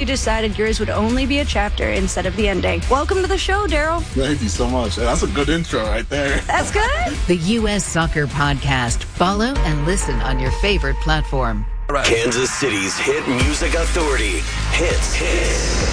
you decided yours would only be a chapter instead of the ending. Welcome to the show, Daryl. Thank you so much. That's a good intro right there. That's good. The U.S. Soccer Podcast. Follow and listen on your favorite platform. Kansas City's hit music authority. Hits.